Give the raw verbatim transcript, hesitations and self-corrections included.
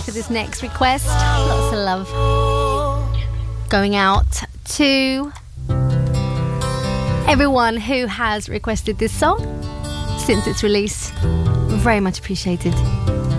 for this next request. Lots of love going out to everyone who has requested this song since its release. Very much appreciated.